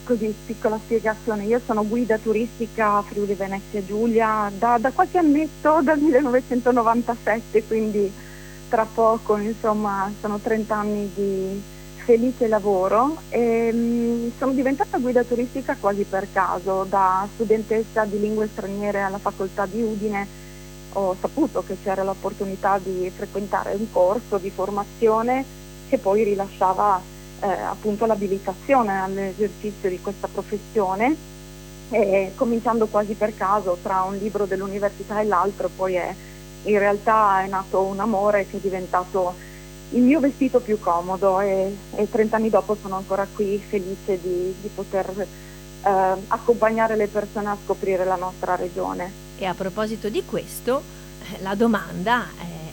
Così, piccola spiegazione, io sono guida turistica a Friuli Venezia Giulia da qualche annetto, dal 1997, quindi tra poco, insomma, sono 30 anni di felice lavoro e sono diventata guida turistica quasi per caso. Da studentessa di lingue straniere alla facoltà di Udine ho saputo che c'era l'opportunità di frequentare un corso di formazione che poi rilasciava appunto l'abilitazione all'esercizio di questa professione, e cominciando quasi per caso tra un libro dell'università e l'altro, poi in realtà è nato un amore che è diventato il mio vestito più comodo, e 30 anni dopo sono ancora qui felice di poter accompagnare le persone a scoprire la nostra regione. E a proposito di questo, la domanda